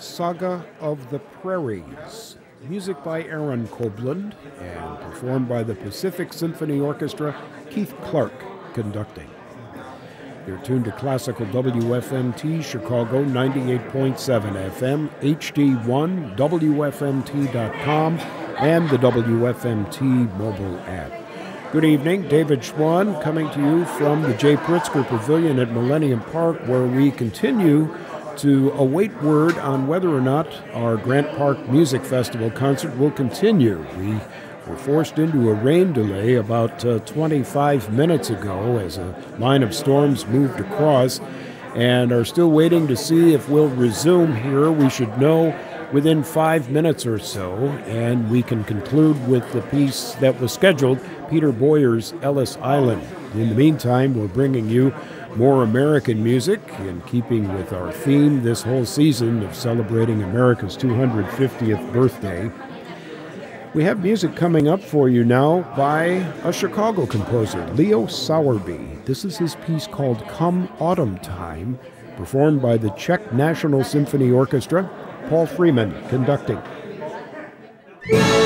Saga of the Prairies. Music by Aaron Copland and performed by the Pacific Symphony Orchestra, Keith Clark conducting. You're tuned to classical WFMT Chicago 98.7 FM, HD1, WFMT.com, and the WFMT mobile app. Good evening, David Schwann coming to you from the Jay Pritzker Pavilion at Millennium Park, where we continue to await word on whether or not our Grant Park Music Festival concert will continue. We were forced into a rain delay about 25 minutes ago as a line of storms moved across and are still waiting to see if we'll resume here. We should know within 5 minutes or so, and we can conclude with the piece that was scheduled, Peter Boyer's Ellis Island. In the meantime, we're bringing you more American music in keeping with our theme this whole season of celebrating America's 250th birthday. We have music coming up for you now by a Chicago composer, Leo Sowerby. This is his piece called Come Autumn Time, performed by the Czech National Symphony Orchestra, Paul Freeman conducting.